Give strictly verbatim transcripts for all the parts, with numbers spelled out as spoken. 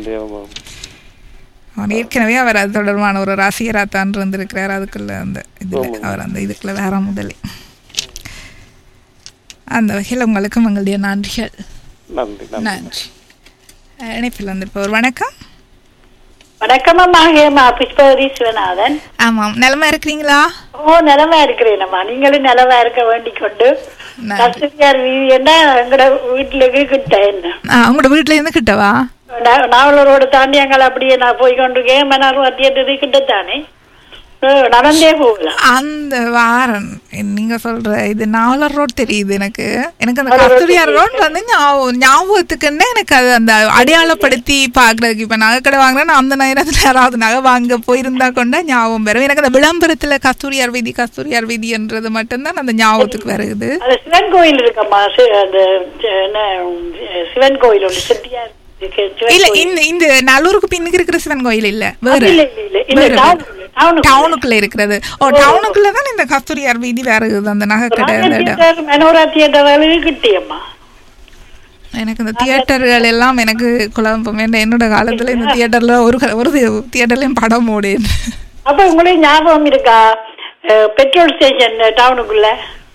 அவர் ஏற்கனவே அவர் அது தொடர்பான ஒரு ரசிகராக தான் இருந்திருக்கிறார். அதுக்குள்ள அந்த இதில் அவர் அந்த இதுக்குள்ள வேற முதலே அந்த வகையில் உங்களுக்கும் எங்களுடைய நன்றிகள். நன்றி. இணைப்பில் வந்திருப்பவர் வணக்கம். வணக்கம் அம்மா. ஹேமா புஷ்பவதி சிவநாதன். ஆமாம், நலமா இருக்கிறீங்களா? ஓ, நலமா இருக்கிறேன்ம்மா. நீங்களும் நலமா இருக்க வேண்டிக் கொண்டு கஸ்தூரியார் வீதி என்ன எங்களோட வீட்டுல கிட்ட என்ன உங்களோட வீட்டுல இருந்து கிட்டவா? நாவலரோட தாண்டி எங்களை அப்படியே நான் போய் கொண்டிருக்கேன். மன்னார் வத்தியது கிட்டத்தானே நடந்தே போகலாம். அந்த வாரம் நீங்க சொல்ற இது நாவலர் ரோட் தெரியுது எனக்கு. எனக்கு அந்த கஸ்தூரியார் ரோட் வந்து ஞாபகத்துக்குன்னு எனக்கு அது அந்த அடையாளப்படுத்தி பாக்குறதுக்கு இப்ப நகை கடை வாங்குறேன் அந்த நேரத்துல யாராவது நகை வாங்க போயிருந்தா கொண்டா ஞாபகம் வரும். எனக்கு அந்த விளம்பரத்துல கஸ்தூரியார் வீதி கஸ்தூரியார் வீதி என்றது மட்டும்தான் அந்த ஞாபகத்துக்கு வருது. சிவன் கோயில் இருக்கம்மா, சிவன் கோயில் ஒன்று செட்டியார் இல்ல. இந்த இந்த நல்லூருக்கு பின்னுக்கு இருக்கிற சிவன் கோயில் இல்ல, வேற டவுனுக்குள்ள இருக்கிறது. ஓ, டவுனுக்குள்ளதான் இந்த கஸ்தூரியார் வீதி வேற அந்த நகை கடை. எனக்கு இந்த தியேட்டர்கள் எல்லாம் எனக்கு குழப்பம். என்னோட காலத்துல இந்த தியேட்டர்ல ஒரு ஒரு தியேட்டர்லயும் படம் ஓடேன். அப்ப உங்களுக்கு ஞாபகம் இருக்கா petrol station டவுனுக்குள்ள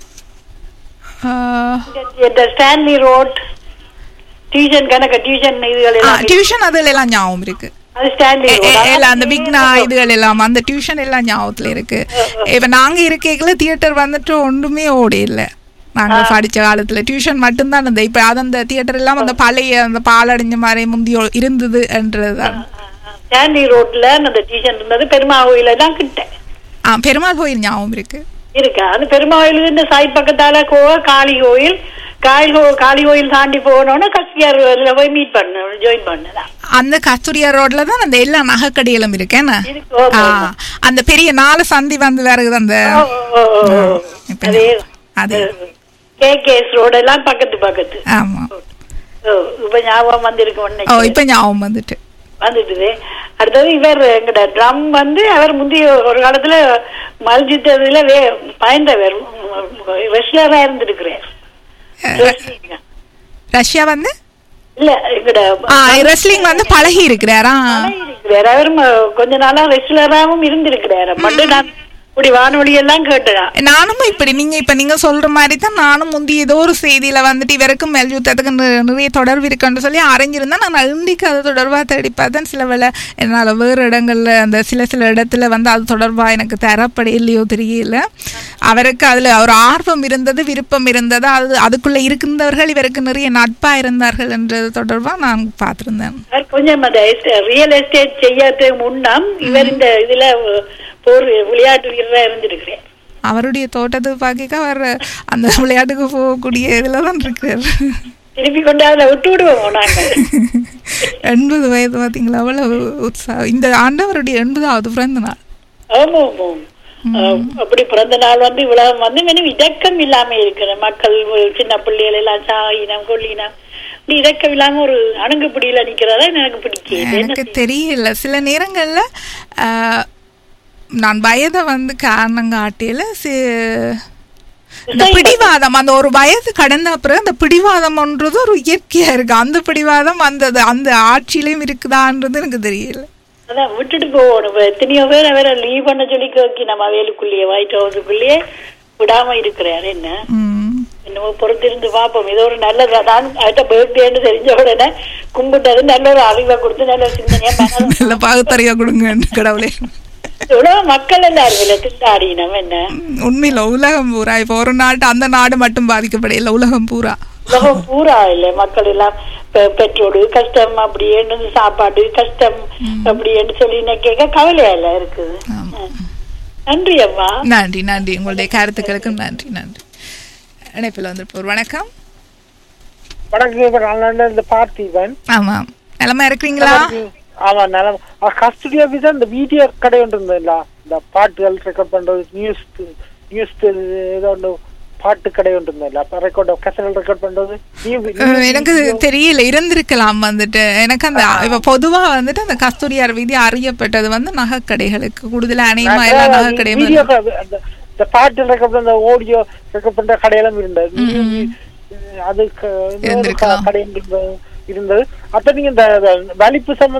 Stanley road tuition கணக்கு டியூஷன் இதுகள் டியூஷன் அதுல எல்லாம் ஞாபகம் இருக்கு. அந்த பிக்னா இதுகள் எல்லாம் அந்த டியூஷன் எல்லாம் ஞாபகத்துல இருக்கு. இப்ப நாங்க இருக்கைக்குள்ள தியேட்டர் வந்துட்டு ஒன்றுமே ஓடி இல்ல. நாங்க படிச்ச காலத்துல டியூஷன் மட்டும்தான் இருந்தது. இப்ப அது அந்த தியேட்டர் எல்லாம் அந்த பழைய அந்த பாலடைஞ்ச மாதிரி முந்தியோ இருந்தது என்றதுதான். ஸ்டான்லி ரோட்ல அந்த டியூஷன் இருந்தது. பெருமாள் கோயில தான் கிட்ட. ஆ, பெருமாள் கோயில் ஞாபகம் இருக்கு இருக்கா? அந்த பெருமாள் கோயில் இந்த சாய் பக்கத்தால காளி கோயில் காளி கோயில் தாண்டி போனோம்னா கஸ்தூரியார் போய் மீட் பண்ண ஜாயின் பண்ணதான். அந்த கஸ்தூரியார் ரோட்ல தான் அந்த எல்லா நகைக்கடிகளும் இருக்கேன். அந்த பெரிய நாலு சந்தி வந்து வருது. அந்த ரோடெல்லாம் பக்கத்து பக்கத்து. ஆமா, இப்ப ஞாபகம் வந்திருக்கு. இப்ப ஞாபகம் வந்துட்டு வந்துட்டு அடுத்தது இவர் எங்கட ட்ரம் வந்து அவர் முந்தைய ஒரு காலத்துல மல்ஜித்ததுல பயந்தவர் ரெஸ்லரா இருந்திருக்கிறார். ரஷ்யா வந்து இல்ல ரெஸ்லிங் வந்து பழகி இருக்கிறாரா? அவர் கொஞ்ச நாளா ரெஸ்லராவும் இருந்திருக்கிறாரு. மட்டும் நான் இப்படி வானொலி எல்லாம் கேட்டேன். நானும் இப்படி நீங்க இப்ப நீங்க சொல்ற மாதிரி தான் நானும் முந்தி ஏதோ ஒரு செய்தியில வந்துட்டு இவருக்கும் மெல்யுத்தத்துக்கு நிறைய தொடர்பு இருக்குன்னு சொல்லி அறிஞ்சிருந்தா நான் இன்றைக்கு அது தொடர்பா தேடி பார்த்தேன். சில வேளை என்னால வேறு இடங்கள்ல அந்த சில சில இடத்துல வந்து அது தொடர்பா எனக்கு தரப்பட இல்லையோ தெரியல. அவருக்கு அதுல ஒரு ஆர்வம் இருந்தது, விருப்பம் இருந்தது. அது அதுக்குள்ள இருக்கின்றவர்கள் இவருக்கு நிறைய நட்பா இருந்தார்கள் என்றது தொடர்பா நான் பார்த்திருந்தேன். கொஞ்சம் ரியல் எஸ்டேட் செய்யறதுக்கு முன்னாம் இவர் இந்த இதுல விளையாட்டு வீரரா இருந்திருக்கிறேன். அவருடைய தோட்டத்தை பார்க்க அவர் அந்த விளையாட்டுக்கு போகக்கூடிய இதுலதான் இருக்கிறார். திருப்பி கொண்டு அதுல விட்டு விடுவோம் நாங்க. எண்பது வயது பாத்தீங்களா? அவ்வளவு உற்சாகம். இந்த ஆண்டு அவருடைய எண்பதாவது பிறந்த நாள். ஆமா ஆமா, அப்படி பிறந்த நாள் வந்து இவ்வளவு வந்து மேலும் இடக்கம் இல்லாம இருக்கிற மக்கள் சின்ன பிள்ளைகள் எல்லாம் சாயினம் கொள்ளினம் இடக்கம் இல்லாம ஒரு அணுகுப்பிடியில நிக்கிறதா எனக்கு பிடிக்கும். எனக்கு தெரியல. சில நேரங்கள்ல நான் வயதை வந்து காரணம் காட்டியில இந்த பிடிவாதம் அந்த ஒரு வயது கடந்த பிறகு அந்த பிடிவாதம் ஒன்றது ஒரு இயற்கையா இருக்கு. அந்த பிடிவாதம் அந்த அந்த ஆட்சியிலையும் இருக்குதான்றது எனக்கு தெரியல. அதான் விட்டுட்டு போகணும். எத்தனையோ பேர் வேற லீவ் பண்ண சொல்லி கேட்கி நம்ம வேலுக்குள்ளேயே ஒயிட் ஹவுஸுக்குள்ளேயே விடாம இருக்கிறாரு. என்ன என்னமோ பொறுத்திருந்து பார்ப்போம். ஏதோ ஒரு நல்லதான் பர்த்டேன்னு தெரிஞ்ச உடனே கும்பிட்டாரு. நல்ல ஒரு அறிவை கொடுத்து நல்ல சிந்தனையா நல்ல பாகத்தறியா கொடுங்க கடவுளே. மக்கள் எல்லாரும் திண்டாடினோம். என்ன உண்மையில உலகம் பூரா இப்ப ஒரு நாட்டு அந்த நாடு மட்டும் பாதிக்கப்படையில உலகம் பூரா உலகம் பூரா இல்ல மக்கள் எல்லாம் பெட்ரோல் கஷ்டம் அப்படின்னு சாப்பாடு கஷ்டம் அப்படின்னு சொல்லி கேட்க கவலையா இல்ல இருக்குது. நன்றி அம்மா. நன்றி நன்றி உங்களுடைய கருத்துக்களுக்கும் நன்றி நன்றி. இணைப்பில் வந்திருப்போர் வணக்கம். வணக்கம் பார்த்திபன். ஆமா, நலமா இருக்கிறீங்களா? ஆமா நலம். கஸ்டடியா வீசா இந்த வீடியோ கடை ஒன்று இருந்ததுல இந்த பாட்டுகள் ரெக்கார்ட் பண்றது நியூஸ் நியூஸ் ஏதோ ஒன்று பாட்டு கடை ஒன்று இருந்ததுல ரெக்கார்ட் கசல் ரெக்கார்ட் பண்றது எனக்கு தெரியல. இருந்திருக்கலாம் வந்துட்டு. எனக்கு அந்த இப்ப பொதுவா வந்துட்டு அந்த கஸ்தூரியார் வீதி அறியப்பட்டது வந்து நகைக்கடைகளுக்கு கூடுதல் அநேகமா எல்லா நகைக்கடை இந்த பாட்டு ரெக்கார்ட் பண்ற ஆடியோ ரெக்கார்ட் பண்ற கடையெல்லாம் இருந்தது. அது கடை இருந்தது. அப்ப நீங்க இந்த வலிப்பு சம்பந்த